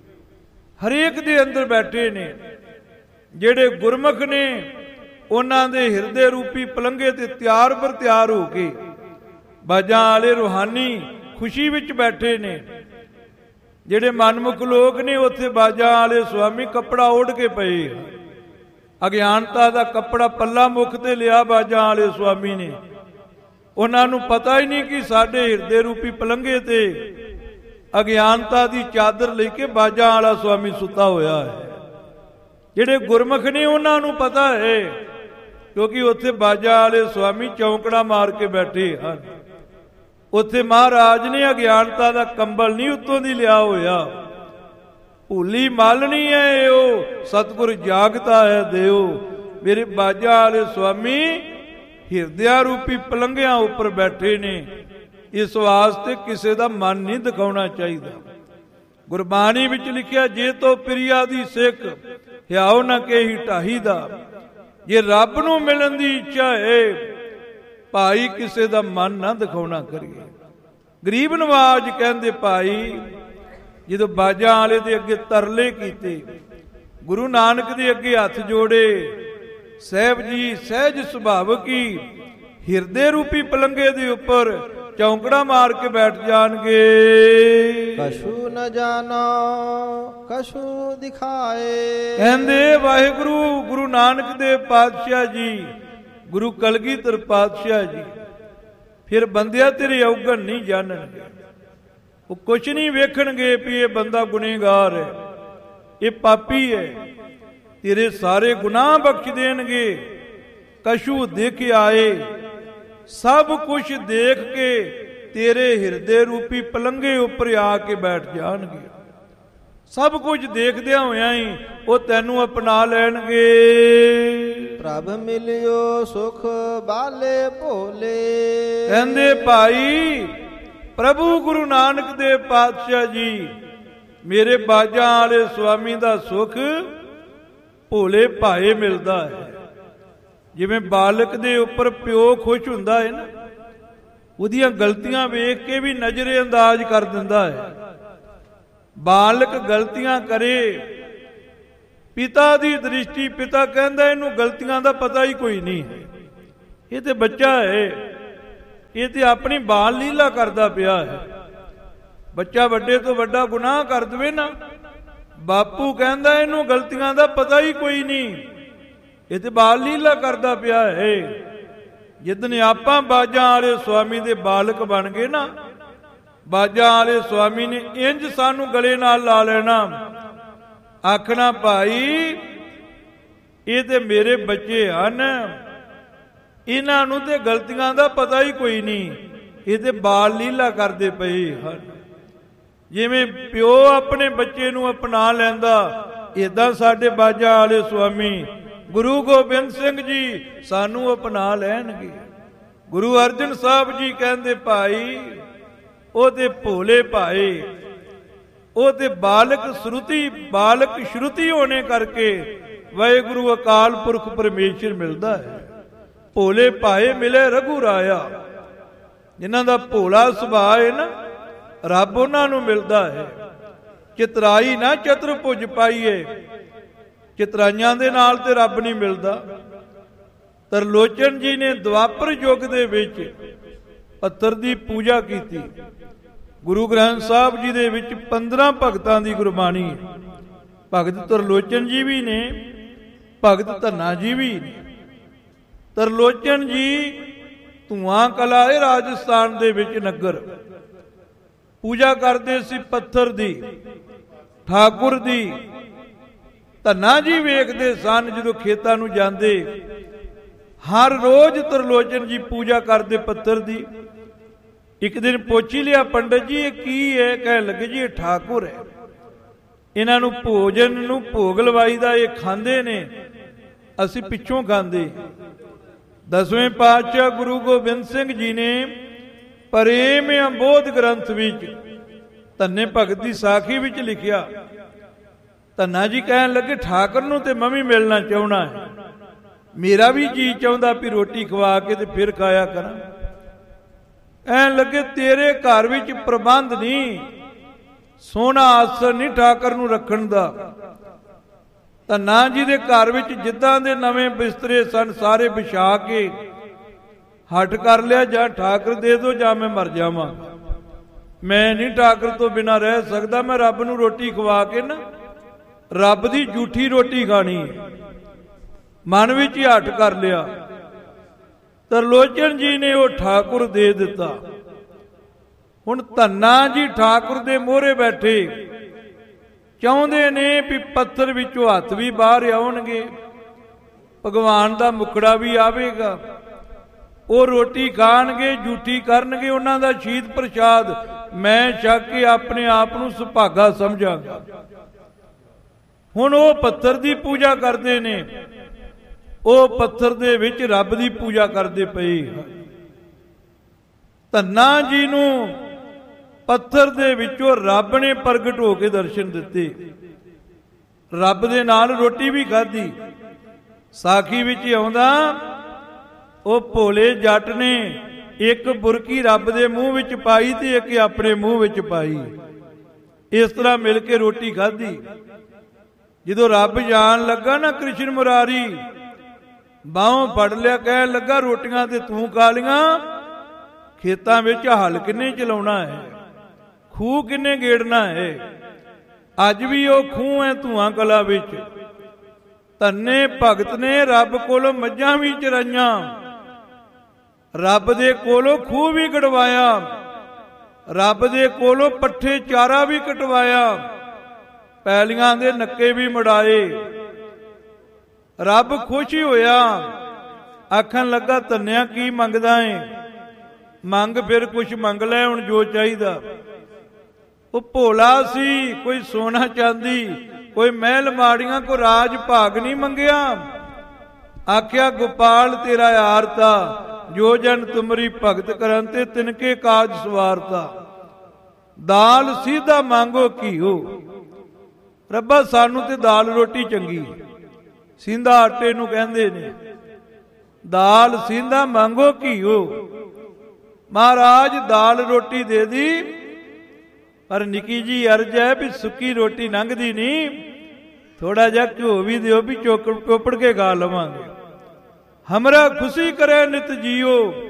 ਹਰੇਕ ਦੇ ਅੰਦਰ ਬੈਠੇ ਨੇ। ਜਿਹੜੇ ਗੁਰਮੁਖ ਨੇ ਉਹਨਾਂ ਦੇ ਹਿਰਦੇ ਰੂਪੀ ਪਲੰਘੇ ਤੇ ਤਿਆਰ ਬਰ ਤਿਆਰ ਹੋ ਕੇ ਬਾਜਾਂ ਵਾਲੇ ਰੂਹਾਨੀ ਖੁਸ਼ੀ ਵਿੱਚ ਬੈਠੇ ਨੇ। ਜਿਹੜੇ ਮਨਮੁਖ ਲੋਕ ਨੇ ਉੱਥੇ ਬਾਜਾਂ ਵਾਲੇ ਸੁਆਮੀ ਕੱਪੜਾ ਓਢ ਕੇ ਪਏ। ਅਗਿਆਨਤਾ ਦਾ ਕੱਪੜਾ ਪੱਲਾ ਮੁਖ ਤੇ ਲਿਆ ਬਾਜਾਂ ਵਾਲੇ ਸੁਆਮੀ ਨੇ। ਉਹਨਾਂ ਨੂੰ ਪਤਾ ਹੀ ਨਹੀਂ ਕਿ ਸਾਡੇ ਹਿਰਦੇ ਰੂਪੀ ਪਲੰਘੇ ਤੇ ਅਗਿਆਨਤਾ ਦੀ ਚਾਦਰ ਲੈ ਕੇ ਬਾਜਾਂ ਵਾਲਾ ਸੁਆਮੀ ਸੁੱਤਾ ਹੋਇਆ ਹੈ। ਜਿਹੜੇ ਗੁਰਮੁਖ ਨੇ ਉਹਨਾਂ ਨੂੰ ਪਤਾ ਹੈ, ਕਿਉਂਕਿ ਉੱਥੇ ਬਾਜਾਂ ਵਾਲੇ ਸੁਆਮੀ ਚੌਂਕੜਾ ਮਾਰ ਕੇ ਬੈਠੇ ਹਨ। ਉੱਥੇ ਮਹਾਰਾਜ ਨੇ ਅਗਿਆਨਤਾ ਦਾ ਕੰਬਲ ਨਹੀਂ ਉੱਤੋਂ ਦੀ ਲਿਆ ਹੋਇਆ। ਭੂਲੀ ਮਲ ਨਹੀਂ ਹੈ ਉਹ, ਸਤਿਗੁਰ ਜਾਗਤਾ ਹੈ ਦਿਓ। ਮੇਰੇ ਬਾਜਾਂ ਵਾਲੇ ਸੁਆਮੀ ਹਿਰਦਿਆਂ ਰੂਪੀ ਪਲੰਘਿਆਂ ਉੱਪਰ ਬੈਠੇ ਨੇ। ਇਸ ਵਾਸਤੇ ਕਿਸੇ ਦਾ ਮਨ ਨਹੀਂ ਦਿਖਾਉਣਾ ਚਾਹੀਦਾ। ਗੁਰਬਾਣੀ ਵਿੱਚ ਲਿਖਿਆ, ਜੇ ਤੋ ਪ੍ਰਿਆ ਦੀ ਸਿੱਖ ਹਿਆਉ ਨਾ ਕੇਹੀ ਢਾਹੀ ਦਾ। ਜੇ ਰੱਬ ਨੂੰ ਮਿਲਣ ਦੀ ਇੱਛਾ ਹੈ, ਭਾਈ ਕਿਸੇ ਦਾ ਮਨ ਨਾ ਦਿਖਾਉਣਾ ਕਰੀਏ। ਗਰੀਬ ਨਵਾਜ ਕਹਿੰਦੇ, ਭਾਈ ਜਦੋਂ ਬਾਜਾਂ ਵਾਲੇ ਦੇ ਅੱਗੇ ਤਰਲੇ ਕੀਤੇ, ਗੁਰੂ ਨਾਨਕ ਦੇ ਅੱਗੇ ਹੱਥ ਜੋੜੇ, ਸਾਹਿਬ ਜੀ ਸਹਿਜ ਸੁਭਾਵਿਕੀ ਹਿਰਦੇ ਰੂਪੀ ਪਲੰਘੇ ਦੇ ਉੱਪਰ ਚੌਂਕੜਾ ਮਾਰ ਕੇ ਬੈਠ ਜਾਣਗੇ। ਕਛੂ ਨ ਜਾਣਾ ਕਛੂ ਦਿਖਾਏ। ਕਹਿੰਦੇ, ਵਾਹਿਗੁਰੂ ਗੁਰੂ ਨਾਨਕ ਦੇਵ ਪਾਤਸ਼ਾਹ ਜੀ, ਗੁਰੂ ਕਲਗੀਧਰ ਪਾਤਸ਼ਾਹ ਜੀ ਫਿਰ ਬੰਦਿਆ ਤੇਰੇ ਔਗਣ ਨਹੀਂ ਜਾਣਨਗੇ। ਉਹ ਕੁਛ ਨਹੀਂ ਵੇਖਣਗੇ ਵੀ ਇਹ ਬੰਦਾ ਗੁਨੇਗਾਰ ਹੈ, ਇਹ ਪਾਪੀ ਹੈ। ਤੇਰੇ ਸਾਰੇ ਗੁਨਾਹ ਬਖਸ਼ ਦੇਣਗੇ। ਕਛੂ ਦੇਖ ਆਏ, ਸਭ ਕੁਝ ਦੇਖ ਕੇ ਤੇਰੇ ਹਿਰਦੇ ਰੂਪੀ ਪਲੰਘੇ ਉੱਪਰ ਆ ਕੇ ਬੈਠ ਜਾਣਗੇ। ਸਭ ਕੁਝ ਦੇਖਦਿਆਂ ਹੋਇਆਂ ਹੀ ਉਹ ਤੈਨੂੰ ਅਪਣਾ ਲੈਣਗੇ। ਪ੍ਰਭ ਮਿਲਿਓ ਸੁਖ ਬਾਲੇ ਭੋਲੇ। ਕਹਿੰਦੇ, ਭਾਈ ਪ੍ਰਭੂ ਗੁਰੂ ਨਾਨਕ ਦੇਵ ਪਾਤਸ਼ਾਹ ਜੀ, ਮੇਰੇ ਬਾਜਾਂ ਵਾਲੇ ਸੁਆਮੀ ਦਾ ਸੁਖ ਭੋਲੇ ਭਾਏ ਮਿਲਦਾ ਹੈ। ਜਿਵੇਂ ਬਾਲਕ ਦੇ ਉੱਪਰ ਪਿਓ ਖੁਸ਼ ਹੁੰਦਾ ਹੈ ਨਾ, ਉਹਦੀਆਂ ਗਲਤੀਆਂ ਵੇਖ ਕੇ ਵੀ ਨਜ਼ਰੇ ਅੰਦਾਜ਼ ਕਰ ਦਿੰਦਾ ਹੈ। ਬਾਲਕ ਗਲਤੀਆਂ ਕਰੇ, ਪਿਤਾ ਦੀ ਦ੍ਰਿਸ਼ਟੀ, ਪਿਤਾ ਕਹਿੰਦਾ ਇਹਨੂੰ ਗਲਤੀਆਂ ਦਾ ਪਤਾ ਹੀ ਕੋਈ ਨਹੀਂ ਹੈ, ਇਹ ਤੇ ਬੱਚਾ ਹੈ, ਇਹ ਤੇ ਆਪਣੀ ਬਾਲ ਲੀਲਾ ਕਰਦਾ ਪਿਆ ਹੈ। ਬੱਚਾ ਵੱਡੇ ਤੋਂ ਵੱਡਾ ਗੁਨਾਹ ਕਰ ਦਵੇ ਨਾ, ਬਾਪੂ ਕਹਿੰਦਾ ਇਹਨੂੰ ਗਲਤੀਆਂ ਦਾ ਪਤਾ ਹੀ ਕੋਈ ਨਹੀਂ, ਇਹ ਤੇ ਬਾਲ ਲੀਲਾ ਕਰਦਾ ਪਿਆ ਹੈ। ਜਿੱਦਨ ਆਪਾਂ ਬਾਜਾਂ ਵਾਲੇ ਸੁਆਮੀ ਦੇ ਬਾਲਕ ਬਣ ਗਏ ਨਾ, ਬਾਜਾਂ ਵਾਲੇ ਸੁਆਮੀ ਨੇ ਇੰਜ ਸਾਨੂੰ ਗਲੇ ਨਾਲ ਲਾ ਲੈਣਾ, ਆਖਣਾ, ਭਾਈ ਇਹ ਤੇ ਮੇਰੇ ਬੱਚੇ ਹਨ, ਇਹਨਾਂ ਨੂੰ ਤੇ ਗਲਤੀਆਂ ਦਾ ਪਤਾ ਹੀ ਕੋਈ ਨਹੀਂ, ਇਹ ਤੇ ਬਾਲ ਲੀਲਾ ਕਰਦੇ ਪਏ ਹਨ। ਜਿਵੇਂ ਪਿਓ ਆਪਣੇ ਬੱਚੇ ਨੂੰ ਅਪਣਾ ਲੈਂਦਾ, ਏਦਾਂ ਸਾਡੇ ਬਾਜਾਂ ਵਾਲੇ ਸੁਆਮੀ ਗੁਰੂ ਗੋਬਿੰਦ ਸਿੰਘ ਜੀ ਸਾਨੂੰ ਅਪਣਾ ਲੈਣਗੇ। ਗੁਰੂ ਅਰਜਨ ਸਾਹਿਬ ਜੀ ਕਹਿੰਦੇ, ਭਾਈ ਉਹ ਤੇ ਭੋਲੇ ਭਾਏ, ਉਹ ਤੇ ਬਾਲਕ ਸ਼ਰੂਤੀ ਹੋਣੇ ਕਰਕੇ ਵਾਹਿਗੁਰੂ ਅਕਾਲ ਪੁਰਖ ਪਰਮੇਸ਼ਰ ਮਿਲਦਾ ਹੈ। ਭੋਲੇ ਭਾਏ ਮਿਲੇ ਰਘੂ ਰਾਇਆ। ਜਿਨ੍ਹਾਂ ਦਾ ਭੋਲਾ ਸੁਭਾਅ ਹੈ ਨਾ, ਰੱਬ ਉਹਨਾਂ ਨੂੰ ਮਿਲਦਾ ਹੈ। ਚਿਤਰਾਈ ਨਾ ਚਤੁਰਭੁਜ ਪਾਈਏ। ਚਿਤਰਾਈਆਂ ਦੇ ਨਾਲ ਤੇ ਰੱਬ ਨਹੀਂ ਮਿਲਦਾ। ਤਰਲੋਚਨ ਜੀ ਨੇ ਦੁਆਪਰ ਯੁੱਗ ਦੇ ਵਿੱਚ ਪੱਥਰ ਦੀ ਪੂਜਾ ਕੀਤੀ। ਗੁਰੂ ਗ੍ਰੰਥ ਸਾਹਿਬ ਜੀ ਦੇ ਵਿੱਚ 15 ਭਗਤਾਂ ਦੀ ਗੁਰਬਾਣੀ ਹੈ। ਭਗਤ ਤਰਲੋਚਨ ਜੀ ਵੀ ਨੇ, ਭਗਤ ਧੰਨਾ ਜੀ ਵੀ ਨੇ। ਤਰਲੋਚਨ ਜੀ ਧੂਆਂ ਕਲਾ ਹੈ ਰਾਜਸਥਾਨ ਦੇ ਵਿੱਚ ਨਗਰ, ਪੂਜਾ ਕਰਦੇ ਸੀ ਪੱਥਰ ਦੀ, ਠਾਕੁਰ ਦੀ। ਧੰਨਾ ਜੀ ਵੇਖਦੇ ਸਨ ਜਦੋਂ ਖੇਤਾਂ ਨੂੰ ਜਾਂਦੇ, ਹਰ ਰੋਜ਼ ਤਰਲੋਚਨ ਜੀ ਪੂਜਾ ਕਰਦੇ ਪੱਥਰ ਦੀ। ਇੱਕ ਦਿਨ ਪੁੱਛ ਹੀ ਲਿਆ, ਪੰਡਤ ਜੀ ਇਹ ਕੀ ਹੈ? ਕਹਿਣ ਲੱਗੇ ਜੀ ਇਹ ਠਾਕੁਰ ਹੈ, ਇਹਨਾਂ ਨੂੰ ਭੋਜਨ ਨੂੰ ਭੋਗ ਲਵਾਈਦਾ, ਇਹ ਖਾਂਦੇ ਨੇ, ਅਸੀਂ ਪਿੱਛੋਂ ਖਾਂਦੇ। 10ਵੇਂ ਪਾਤਸ਼ਾਹ ਗੁਰੂ ਗੋਬਿੰਦ ਸਿੰਘ ਜੀ ਨੇ ਪ੍ਰੇਮ ਅੰਬੋਧ ਗ੍ਰੰਥ ਵਿੱਚ ਧੰਨੇ ਭਗਤ ਦੀ ਸਾਖੀ ਵਿੱਚ ਲਿਖਿਆ। ਧੰਨਾ ਜੀ ਕਹਿਣ ਲੱਗੇ ਠਾਕੁਰ ਨੂੰ ਤੇ ਮੈਂ ਵੀ ਮਿਲਣਾ ਚਾਹੁੰਦਾ ਹੈ, ਮੇਰਾ ਵੀ ਜੀ ਚਾਹੁੰਦਾ ਵੀ ਰੋਟੀ ਖਵਾ ਕੇ ਤੇ ਫਿਰ ਖਾਇਆ ਕਰਾਂ। ਕਹਿਣ ਲੱਗੇ ਤੇਰੇ ਘਰ ਵਿੱਚ ਪ੍ਰਬੰਧ ਨਹੀਂ, ਸੋਹਣਾ ਆਸਣ ਨਹੀਂ ਠਾਕੁਰ ਨੂੰ ਰੱਖਣ ਦਾ। ਧੰਨਾ ਜੀ ਦੇ ਘਰ ਵਿੱਚ ਜਿੱਦਾਂ ਦੇ ਨਵੇਂ ਬਿਸਤਰੇ ਸਨ ਸਾਰੇ ਵਿਛਾ ਕੇ ਹੱਠ ਕਰ ਲਿਆ, ਜਾਂ ਠਾਕੁਰ ਦੇ ਦਿਓ ਜਾਂ ਮੈਂ ਮਰ ਜਾਵਾਂ, ਮੈਂ ਨਹੀਂ ਠਾਕੁਰ ਤੋਂ ਬਿਨਾਂ ਰਹਿ ਸਕਦਾ। ਮੈਂ ਰੱਬ ਨੂੰ ਰੋਟੀ ਖਵਾ ਕੇ ਨਾ ਰੱਬ ਦੀ ਝੂਠੀ ਰੋਟੀ ਖਾਣੀ ਹੈ। ਮਨ ਵਿੱਚ ਹੀ ਹੱਠ ਕਰ ਲਿਆ। ਤਰਲੋਚਨ ਜੀ ਨੇ ਉਹ ਠਾਕੁਰ ਦੇ ਦਿੱਤਾ। ਹੁਣ ਧੰਨਾ ਜੀ ਠਾਕੁਰ ਦੇ ਮੋਹਰੇ ਬੈਠੇ, ਚਾਹੁੰਦੇ ਨੇ ਵੀ ਪੱਥਰ ਵਿੱਚੋਂ ਹੱਥ ਵੀ ਬਾਹਰ ਆਉਣਗੇ, ਭਗਵਾਨ ਦਾ ਮੁਖੜਾ ਵੀ ਆਵੇਗਾ, ਉਹ ਰੋਟੀ ਖਾਣਗੇ, ਝੂਠੀ ਕਰਨਗੇ, ਉਹਨਾਂ ਦਾ ਸ਼ੀਤ ਪ੍ਰਸ਼ਾਦ ਮੈਂ ਛਕ ਕੇ ਆਪਣੇ ਆਪ ਨੂੰ ਸੁਭਾਗਾ ਸਮਝਾਂਗਾ। ਹੁਣ ਉਹ ਪੱਥਰ ਦੀ ਪੂਜਾ ਕਰਦੇ ਨੇ, ਉਹ ਪੱਥਰ ਦੇ ਵਿੱਚ ਰੱਬ ਦੀ ਪੂਜਾ ਕਰਦੇ ਪਏ। ਧੰਨਾ ਜੀ ਨੂੰ ਪੱਥਰ ਦੇ ਵਿੱਚੋਂ ਰੱਬ ਨੇ ਪ੍ਰਗਟ ਹੋ ਕੇ ਦਰਸ਼ਨ ਦਿੱਤੇ, ਰੱਬ ਦੇ ਨਾਲ ਰੋਟੀ ਵੀ ਖਾਧੀ। ਸਾਖੀ ਵਿੱਚ ਆਉਂਦਾ ਉਹ ਭੋਲੇ ਜੱਟ ਨੇ ਇੱਕ ਬੁਰਕੀ ਰੱਬ ਦੇ ਮੂੰਹ ਵਿੱਚ ਪਾਈ ਤੇ ਇੱਕ ਆਪਣੇ ਮੂੰਹ ਵਿੱਚ ਪਾਈ, ਇਸ ਤਰ੍ਹਾਂ ਮਿਲ ਕੇ ਰੋਟੀ ਖਾਧੀ। ਜਦੋਂ ਰੱਬ ਜਾਣ ਲੱਗਾ ਨਾ ਕ੍ਰਿਸ਼ਨ ਮੁਰਾਰੀ, ਬਾਹੋਂ ਫੜ ਲਿਆ, ਕਹਿਣ ਲੱਗਾ ਰੋਟੀਆਂ ਤੇ ਤੂੰ ਖਾ ਲੀਆਂ, ਖੇਤਾਂ ਵਿੱਚ ਹਲ ਕਿੰਨੇ ਚਲਾਉਣਾ ਹੈ, ਖੂਹ ਕਿੰਨੇ ਗੇੜਨਾ ਹੈ। ਅੱਜ ਵੀ ਉਹ ਖੂਹ ਹੈ ਧੂਆਂ ਕਲਾ ਵਿੱਚ। ਧੰਨੇ ਭਗਤ ਨੇ ਰੱਬ ਕੋਲੋਂ ਮੱਝਾਂ ਵੀ ਚਰਾਈਆਂ, ਰੱਬ ਦੇ ਕੋਲੋਂ ਖੂਹ ਵੀ ਕਢਵਾਇਆ, ਰੱਬ ਦੇ ਕੋਲੋਂ ਪੱਠੇ ਚਾਰਾ ਵੀ ਕਟਵਾਇਆ, ਪੈਲੀਆਂ ਦੇ ਨੱਕੇ ਵੀ ਮੜਾਏ। ਰੱਬ ਖੁਸ਼ ਹੀ ਹੋਇਆ, ਆਖਣ ਲੱਗਾ ਧੰਨਿਆ ਕੀ ਮੰਗਦਾ ਏ? ਮੰਗ ਫਿਰ ਕੁਛ ਮੰਗ ਲੈ ਹੁਣ ਜੋ ਚਾਹੀਦਾ। ਉਹ ਭੋਲਾ ਸੀ, ਕੋਈ ਸੋਨਾ ਚਾਂਦੀ, ਕੋਈ ਮਹਿਲ ਮਾੜੀਆਂ, ਕੋਈ ਰਾਜ ਭਾਗ ਨਹੀਂ ਮੰਗਿਆ। ਆਖਿਆ ਗੋਪਾਲ ਤੇਰਾ ਆਰਤਾ, ਜੋ ਜਨ ਤੁਮਰੀ ਭਗਤ ਕਰਨ ਤੇ ਤਿਨਕੇ ਕਾਜ ਸਵਾਰਤਾ। ਦਾਲ ਸਿੱਧਾ ਮੰਗੋ ਘੀਓ, ਰੱਬਾ ਸਾਨੂੰ ਤੇ ਦਾਲ ਰੋਟੀ ਚੰਗੀ, ਸਿੰਧਾ ਆਟੇ ਨੂੰ ਕਹਿੰਦੇ ਨੇ, ਦਾਲ ਸਿੰਧਾ ਮੰਗੋ ਘੀਓ। ਮਹਾਰਾਜ ਦਾਲ ਰੋਟੀ ਦੇ ਦੀ, ਪਰ ਨਿੱਕੀ ਜੀ ਅਰਜ਼ ਹੈ ਵੀ ਸੁੱਕੀ ਰੋਟੀ ਲੰਘਦੀ ਨਹੀਂ, ਥੋੜਾ ਜਿਹਾ ਘਿਓ ਵੀ ਦਿਓ ਵੀ ਚੋਪੜ ਕੇ ਖਾ ਲਵਾਂਗੇ। ਹਮਰਾ ਖੁਸ਼ੀ ਕਰੇ ਨਿਤ ਜੀਓ,